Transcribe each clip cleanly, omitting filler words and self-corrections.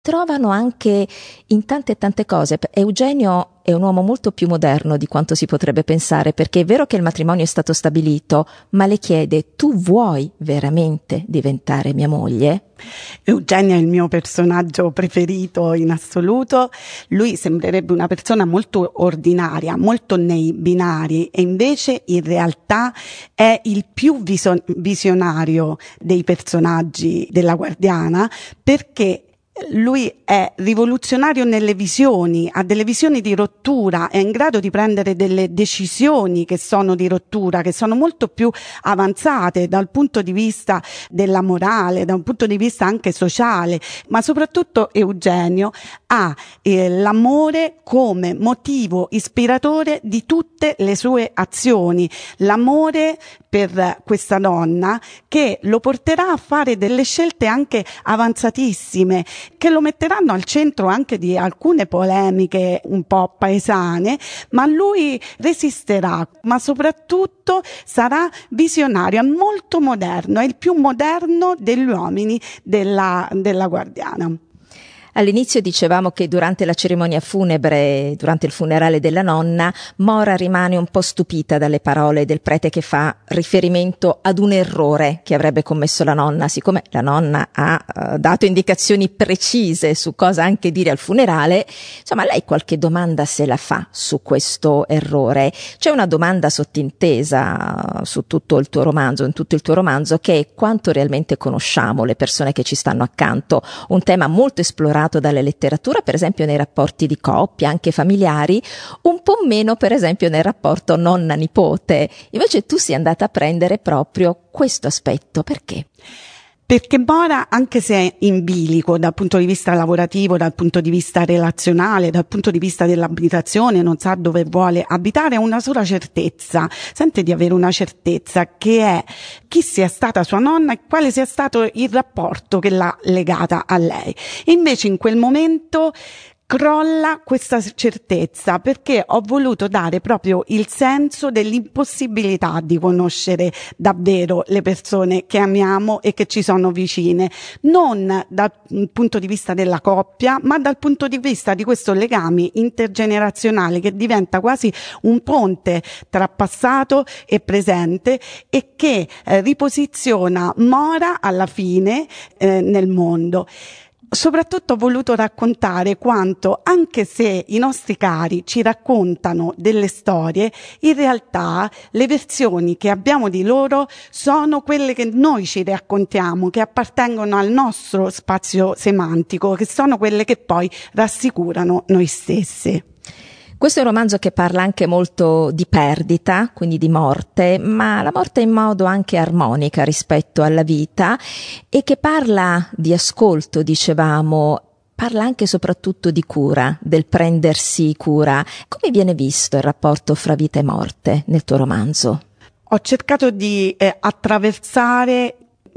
trovano anche in tante cose. Eugenio è un uomo molto più moderno di quanto si potrebbe pensare, perché è vero che il matrimonio è stato stabilito, ma le chiede: tu vuoi veramente diventare mia moglie? Eugenia è il mio personaggio preferito in assoluto. Lui sembrerebbe una persona molto ordinaria, molto nei binari, e invece in realtà è il più visionario dei personaggi della Guardiana, perché lui è rivoluzionario nelle visioni, ha delle visioni di rottura, è in grado di prendere delle decisioni che sono di rottura, che sono molto più avanzate dal punto di vista della morale, da un punto di vista anche sociale, ma soprattutto Eugenio ha l'amore come motivo ispiratore di tutte le sue azioni, l'amore per questa donna che lo porterà a fare delle scelte anche avanzatissime, che lo metteranno al centro anche di alcune polemiche un po' paesane, ma lui resisterà, ma soprattutto sarà visionario, è molto moderno, è il più moderno degli uomini della Guardiana. All'inizio dicevamo che durante la cerimonia funebre, durante il funerale della nonna, Mora rimane un po' stupita dalle parole del prete che fa riferimento ad un errore che avrebbe commesso la nonna. Siccome la nonna ha dato indicazioni precise su cosa anche dire al funerale, insomma, lei qualche domanda se la fa su questo errore. C'è una domanda sottintesa su tutto il tuo romanzo, in tutto il tuo romanzo, che è: quanto realmente conosciamo le persone che ci stanno accanto? Un tema molto esplorato dalle letteratura, per esempio nei rapporti di coppia, anche familiari, un po' meno per esempio nel rapporto nonna-nipote. Invece tu sei andata a prendere proprio questo aspetto. Perché? Perché Mora, anche se è in bilico dal punto di vista lavorativo, dal punto di vista relazionale, dal punto di vista dell'abitazione, non sa dove vuole abitare, ha una sola certezza, sente di avere una certezza, che è chi sia stata sua nonna e quale sia stato il rapporto che l'ha legata a lei. E invece in quel momento crolla questa certezza, perché ho voluto dare proprio il senso dell'impossibilità di conoscere davvero le persone che amiamo e che ci sono vicine, non dal punto di vista della coppia, ma dal punto di vista di questo legame intergenerazionale che diventa quasi un ponte tra passato e presente e che riposiziona Mora alla fine nel mondo. Soprattutto ho voluto raccontare quanto, anche se i nostri cari ci raccontano delle storie, in realtà le versioni che abbiamo di loro sono quelle che noi ci raccontiamo, che appartengono al nostro spazio semantico, che sono quelle che poi rassicurano noi stessi. Questo è un romanzo che parla anche molto di perdita, quindi di morte, ma la morte in modo anche armonica rispetto alla vita, e che parla di ascolto, dicevamo, parla anche e soprattutto di cura, del prendersi cura. Come viene visto il rapporto fra vita e morte nel tuo romanzo? Ho cercato di attraversare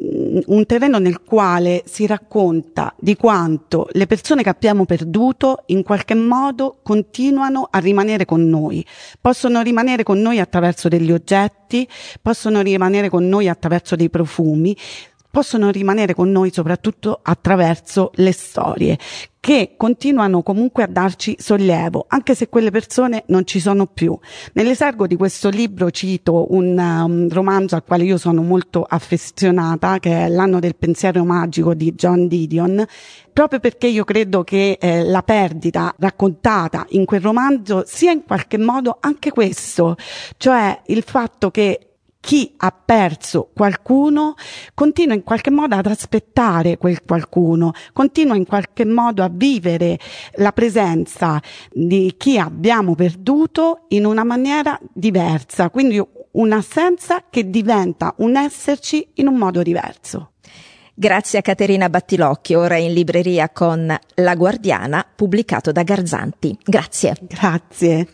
un terreno nel quale si racconta di quanto le persone che abbiamo perduto in qualche modo continuano a rimanere con noi. Possono rimanere con noi attraverso degli oggetti, possono rimanere con noi attraverso dei profumi, possono rimanere con noi soprattutto attraverso le storie, che continuano comunque a darci sollievo, anche se quelle persone non ci sono più. Nell'esergo di questo libro cito un romanzo al quale io sono molto affezionata, che è L'anno del pensiero magico di John Didion, proprio perché io credo che la perdita raccontata in quel romanzo sia in qualche modo anche questo, cioè il fatto che chi ha perso qualcuno continua in qualche modo ad aspettare quel qualcuno, continua in qualche modo a vivere la presenza di chi abbiamo perduto in una maniera diversa, quindi un'assenza che diventa un esserci in un modo diverso. Grazie a Caterina Battilocchio, ora in libreria con La Guardiana, pubblicato da Garzanti. Grazie. Grazie.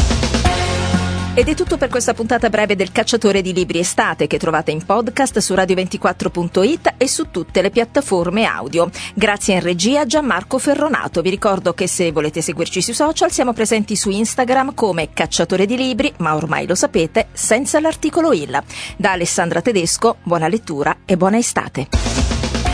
Ed è tutto per questa puntata breve del Cacciatore di Libri Estate, che trovate in podcast su radio24.it e su tutte le piattaforme audio. Grazie in regia Gianmarco Ferronato. Vi ricordo che se volete seguirci sui social siamo presenti su Instagram come Cacciatore di Libri, ma ormai lo sapete, senza l'articolo il. Da Alessandra Tedesco, buona lettura e buona estate.